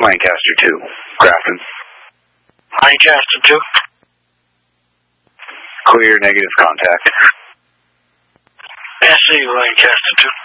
Lancaster 2, Grafton. Lancaster 2. Clear, negative contact. SE, Lancaster 2.